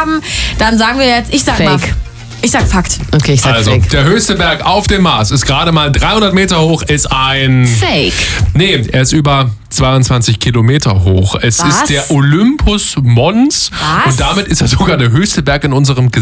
haben. Dann sagen wir jetzt, ich sag Fake. mal. Ich sag Fakt. Okay, ich sag Also, Fake. der höchste Berg auf dem Mars ist gerade mal 300 Meter hoch, ist ein... Fake. Nee, er ist über 22 Kilometer hoch. Es Was? ist der Olympus Mons. Was? Und damit ist er sogar der höchste Berg in unserem